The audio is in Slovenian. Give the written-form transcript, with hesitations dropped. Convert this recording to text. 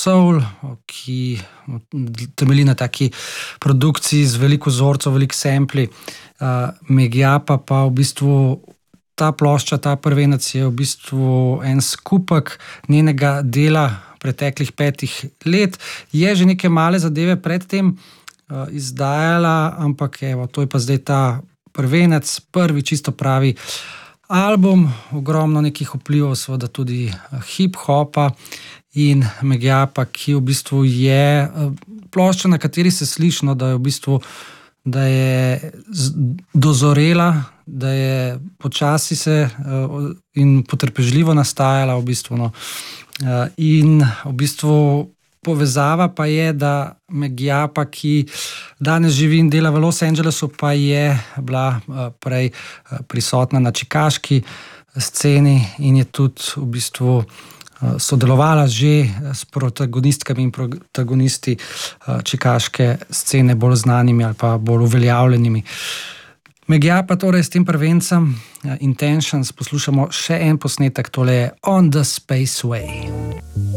soul, ki temelji na taki produkciji z veliko vzorcev, veliko sampli. Megiapa pa v bistvu ta plošča, ta prvenec je v bistvu en skupek njenega dela preteklih 5 let. Je že neke male zadeve predtem izdajala, ampak evo, to je pa zdaj ta prvenec, prvi čisto pravi album, ogromno nekih vplivov, seveda tudi hip-hopa in Megiapa, ki v bistvu je plošča, na kateri se sliši, no, da je v bistvu da je dozorela, da je počasi se in potrpežljivo nastajala v bistvu, no. In v bistvu povezava pa je, da Megiapa, ki danes živi in dela v Los Angelesu, pa je bila prej prisotna na čikaški sceni in je tudi v bistvu sodelovala že s protagonistkami in protagonisti čikaške scene, bolj znanimi ali pa bolj uveljavljenimi. Megiapa torej s tem prvencem Intentions poslušamo še en posnetek, tole je On the Spaceway.